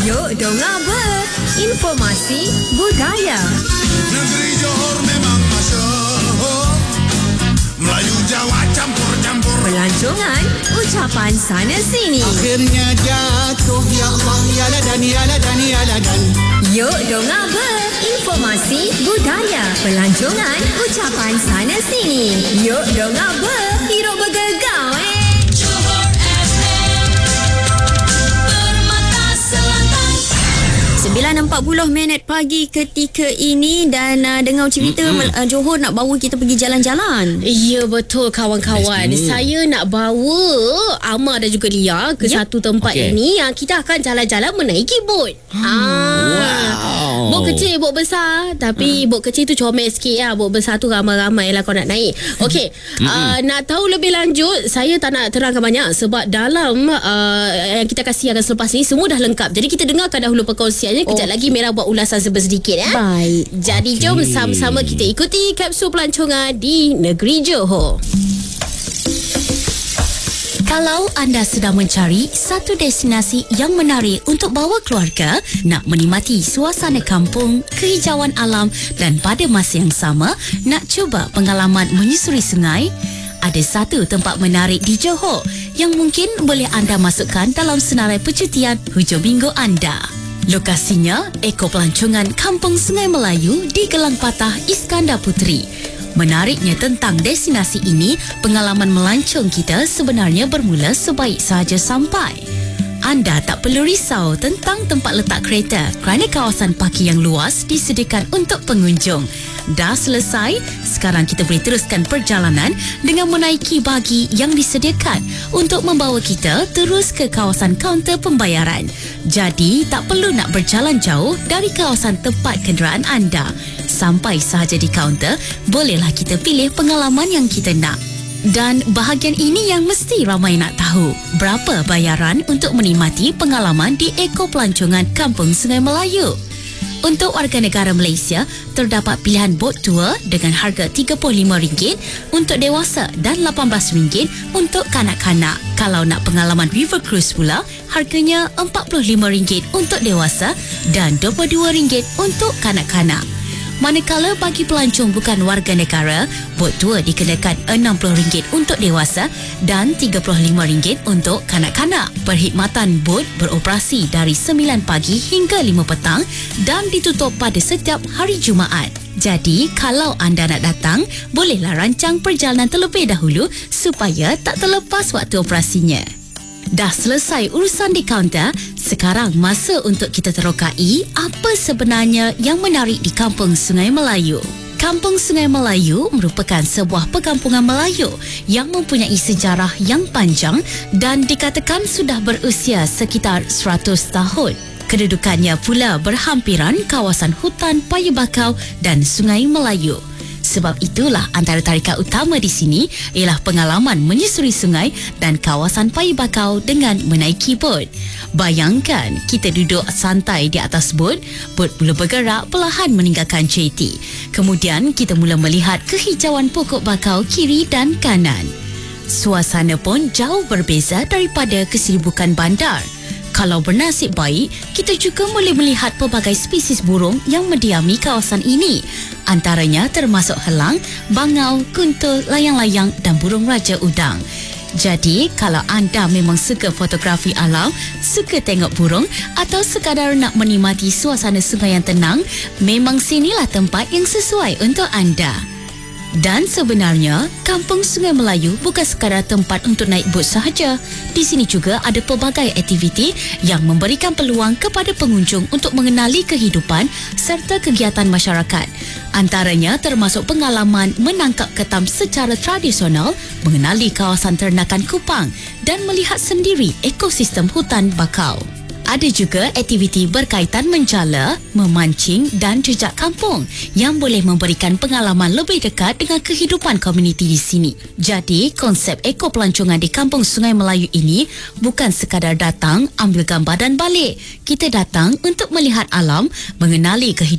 Yuk dengar ber, informasi budaya. Negeri Johor memang masyhur, Melayu Jawa campur-campur. Pelancongan, ucapan sana sini. Akhirnya jatuh, ya Allah, ya ladan, ya ladan, ya ladan. Yuk dengar ber, informasi budaya. Pelancongan, ucapan sana sini. Yuk dengar ber, hidup bergegau Johor FM Permata Selatan 9.40 pagi ketika ini dan dengar cerita Johor nak bawa kita pergi jalan-jalan. Ya, betul kawan-kawan. Saya nak bawa Amar dan juga Lia ke satu tempat ini yang kita akan jalan-jalan menaiki bot. Bot kecil, bot besar. Tapi bot kecil tu comel sikit lah. Bot besar tu ramai-ramai lah kau nak naik. Okey, nak tahu lebih lanjut, saya tak nak terangkan banyak sebab dalam yang kita kasih akan selepas ni semua dah lengkap. Jadi kita dengarkan dahulu perkongsiannya. Kejap lagi Merah buat ulasan sedikit. Baik. Jadi jom sama-sama kita ikuti kapsul pelancongan di negeri Johor. Kalau anda sedang mencari satu destinasi yang menarik untuk bawa keluarga, nak menikmati suasana kampung, kehijauan alam dan pada masa yang sama nak cuba pengalaman menyusuri sungai, ada satu tempat menarik di Johor yang mungkin boleh anda masukkan dalam senarai percutian hujung minggu anda. Lokasinya Eko Pelancongan Kampung Sungai Melayu di Gelang Patah, Iskandar Puteri. Menariknya tentang destinasi ini, pengalaman melancong kita sebenarnya bermula sebaik sahaja sampai. Anda tak perlu risau tentang tempat letak kereta kerana kawasan parking yang luas disediakan untuk pengunjung. Dah selesai, sekarang kita boleh teruskan perjalanan dengan menaiki bagi yang disediakan untuk membawa kita terus ke kawasan kaunter pembayaran. Jadi, tak perlu nak berjalan jauh dari kawasan tempat kenderaan anda. Sampai sahaja di kaunter, bolehlah kita pilih pengalaman yang kita nak. Dan bahagian ini yang mesti ramai nak tahu. Berapa bayaran untuk menikmati pengalaman di Eko Pelancongan Kampung Sungai Melayu? Untuk warga negara Malaysia, terdapat pilihan bot tour dengan harga RM35 untuk dewasa dan RM18 untuk kanak-kanak. Kalau nak pengalaman river cruise pula, harganya RM45 untuk dewasa dan RM22 untuk kanak-kanak. Manakala bagi pelancong bukan warga negara, bot tour dikenakan RM60 untuk dewasa dan RM35 untuk kanak-kanak. Perkhidmatan bot beroperasi dari 9 pagi hingga 5 petang dan ditutup pada setiap hari Jumaat. Jadi, kalau anda nak datang, bolehlah rancang perjalanan terlebih dahulu supaya tak terlepas waktu operasinya. Dah selesai urusan di kaunter, sekarang masa untuk kita terokai apa sebenarnya yang menarik di Kampung Sungai Melayu. Kampung Sungai Melayu merupakan sebuah perkampungan Melayu yang mempunyai sejarah yang panjang dan dikatakan sudah berusia sekitar 100 tahun. Kedudukannya pula berhampiran kawasan hutan Payu Bakau dan Sungai Melayu. Sebab itulah antara tarikan utama di sini ialah pengalaman menyusuri sungai dan kawasan Payu Bakau dengan menaiki bot. Bayangkan kita duduk santai di atas bot mula bergerak perlahan meninggalkan jeti. Kemudian kita mula melihat kehijauan pokok bakau kiri dan kanan. Suasana pun jauh berbeza daripada kesibukan bandar. Kalau bernasib baik, kita juga boleh melihat pelbagai spesies burung yang mendiami kawasan ini. Antaranya termasuk helang, bangau, kuntul, layang-layang dan burung raja udang. Jadi, kalau anda memang suka fotografi alam, suka tengok burung atau sekadar nak menikmati suasana sungai yang tenang, memang sinilah tempat yang sesuai untuk anda. Dan sebenarnya, Kampung Sungai Melayu bukan sekadar tempat untuk naik bot sahaja. Di sini juga ada pelbagai aktiviti yang memberikan peluang kepada pengunjung untuk mengenali kehidupan serta kegiatan masyarakat. Antaranya termasuk pengalaman menangkap ketam secara tradisional, mengenali kawasan ternakan kupang dan melihat sendiri ekosistem hutan bakau. Ada juga aktiviti berkaitan menjala, memancing dan jejak kampung yang boleh memberikan pengalaman lebih dekat dengan kehidupan komuniti di sini. Jadi, konsep Eko Pelancongan di Kampung Sungai Melayu ini bukan sekadar datang, ambil gambar dan balik. Kita datang untuk melihat alam, mengenali kehidupan